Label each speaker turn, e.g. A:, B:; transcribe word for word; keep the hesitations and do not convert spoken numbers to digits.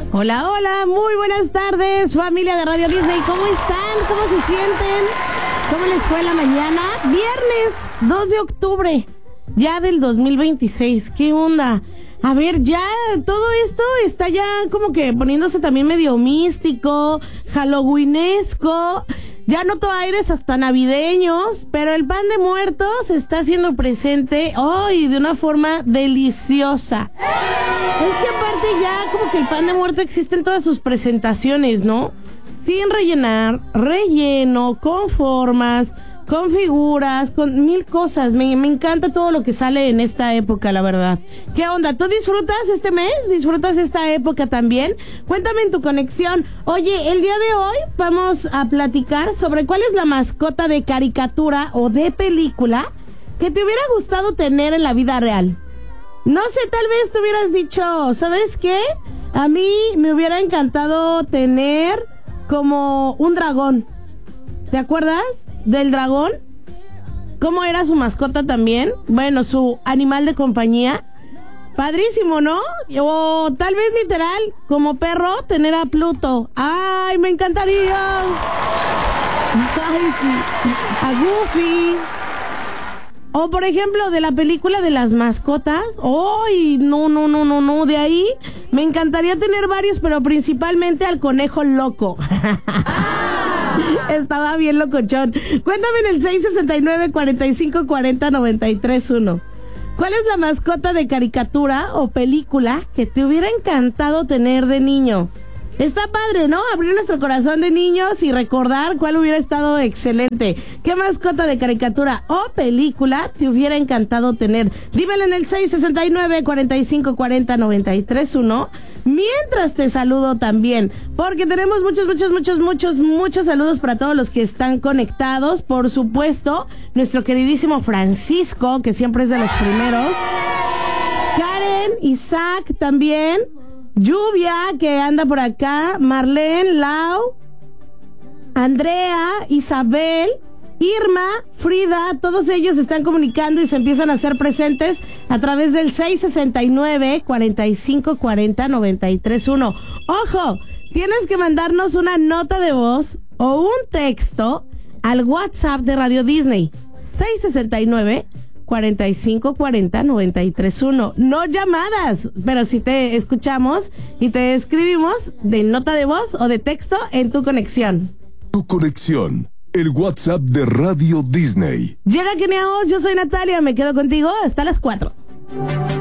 A: Hola, hola, muy buenas tardes, familia de Radio Disney. ¿Cómo están? ¿Cómo se sienten? ¿Cómo les fue la mañana? Viernes dos de octubre, ya del dos mil veintiséis. ¿Qué onda? A ver, ya todo esto está ya como que poniéndose también medio místico, halloweenesco. Ya noto aires hasta navideños, pero el pan de muertos está haciendo presente hoy de una forma deliciosa. Es que aparte ya como que el pan de muerto existe en todas sus presentaciones, ¿no? Sin rellenar, relleno, con formas, con figuras, con mil cosas. Me, me encanta todo lo que sale en esta época, la verdad. ¿Qué onda? ¿Tú disfrutas este mes? ¿Disfrutas esta época también? Cuéntame en tu conexión. Oye, el día de hoy vamos a platicar sobre cuál es la mascota de caricatura o de película que te hubiera gustado tener en la vida real. No sé, tal vez tú hubieras dicho, ¿sabes qué? A mí me hubiera encantado tener como un dragón. ¿Te acuerdas del dragón? ¿Cómo era su mascota también? Bueno, su animal de compañía. Padrísimo, ¿no? O tal vez literal, como perro, tener a Pluto. ¡Ay, me encantaría! ¡Ay, sí! A Goofy. O, por ejemplo, de la película de las mascotas. ¡Ay! No, no, no, no, no. De ahí me encantaría tener varios, pero principalmente al conejo loco. Estaba bien locochón. Cuéntame en el seis sesenta y nueve, cuarenta y cinco, cuarenta, noventa y tres, uno. ¿Cuál es la mascota de caricatura o película que te hubiera encantado tener de niño? Está padre, ¿no? Abrir nuestro corazón de niños y recordar cuál hubiera estado excelente. ¿Qué mascota de caricatura o película te hubiera encantado tener? Dímelo en el seis sesenta y nueve, cuarenta y cinco, cuarenta, noventa y tres, uno. Mientras te saludo también, porque tenemos muchos, muchos, muchos, muchos, muchos saludos para todos los que están conectados. Por supuesto, nuestro queridísimo Francisco, que siempre es de los primeros. Karen, Isaac también. Lluvia, que anda por acá. Marlene, Lau, Andrea, Isabel, Irma, Frida, todos ellos se están comunicando y se empiezan a hacer presentes a través del seis sesenta y nueve, cuarenta y cinco, cuarenta, noventa y tres, uno. ¡Ojo! Tienes que mandarnos una nota de voz o un texto al WhatsApp de Radio Disney. seis sesenta y nueve, cuarenta y cinco, cuarenta, noventa y tres, uno. No llamadas, pero si te escuchamos y te escribimos de nota de voz o de texto en tu conexión.
B: Tu conexión, el WhatsApp de Radio Disney.
A: Llega Kenia Oz, yo soy Natalia, me quedo contigo hasta las cuatro.